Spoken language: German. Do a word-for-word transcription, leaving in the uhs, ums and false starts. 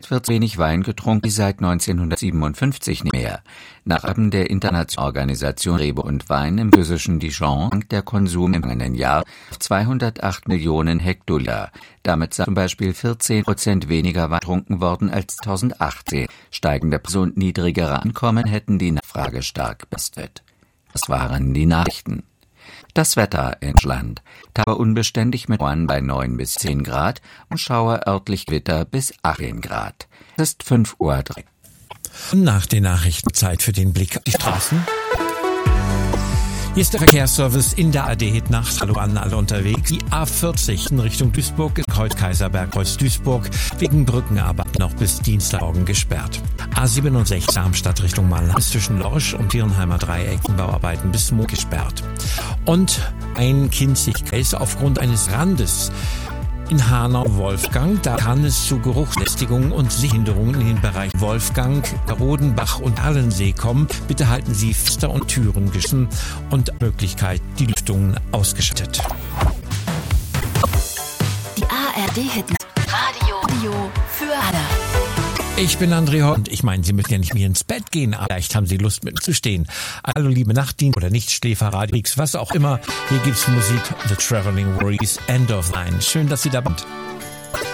Dort wird so wenig Wein getrunken wie seit neunzehnhundertsiebenundfünfzig nicht mehr. Nach Angaben der internationalen Organisation Rebe und Wein im physischen Dijon sank der Konsum im vergangenen Jahr auf zweihundertacht Millionen Hektoliter. Damit sei zum Beispiel vierzehn Prozent weniger Wein getrunken worden als zweitausendachtzehn. Steigende Preise und niedrigere Einkommen hätten die Nachfrage stark belastet. Das waren die Nachrichten. Das Wetter in Deutschland. Tage unbeständig mit Schauern bei neun bis zehn Grad und Schauer örtlich Gewitter bis achtzehn Grad. Es ist fünf Uhr drei. Nach den Nachrichten Zeit für den Blick auf die Straßen. Hier ist der Verkehrsservice in der A D Hit-Nacht. Hallo an alle unterwegs. Die A vierzig in Richtung Duisburg ist Kreuz Kaiserberg, Kreuz Duisburg wegen Brückenarbeit noch bis Dienstagmorgen gesperrt. A siebenundsechzig Darmstadt Richtung Mannheim ist zwischen Lorsch und Virenheimer Dreieck Bauarbeiten bis Montag gesperrt. Und ein Kinzigkreis aufgrund eines Randes in Hanau-Wolfgang, da kann es zu Geruchslästigungen und Sehhinderungen in den Bereich Wolfgang, Rodenbach und Allensee kommen. Bitte halten Sie Fenster und Türen geschlossen und Möglichkeit die Lüftungen ausgeschaltet. Die A R D-Hit Radio, Radio für alle. Ich bin André Hopp und ich meine, Sie müssen ja nicht mehr ins Bett gehen, aber vielleicht haben Sie Lust mit zu stehen. Hallo liebe Nachtdienst oder Nichtschläfer, Radio X, was auch immer. Hier gibt's Musik, The Traveling Warriors, End of Line. Schön, dass Sie da sind.